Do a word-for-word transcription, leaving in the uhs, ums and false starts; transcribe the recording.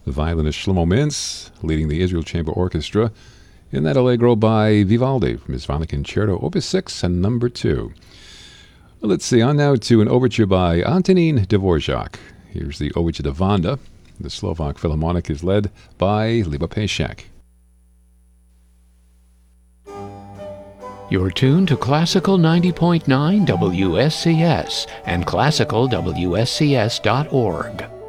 The violinist Shlomo Mintz leading the Israel Chamber Orchestra in that Allegro by Vivaldi from his Violin Concerto, Opus six and Number two. Well, let's see, on now to an overture by Antonín Dvorak. Here's the Overture to Vanda. The Slovak Philharmonic is led by Liba Peshek. You're tuned to Classical ninety point nine W S C S and classical W S C S dot org.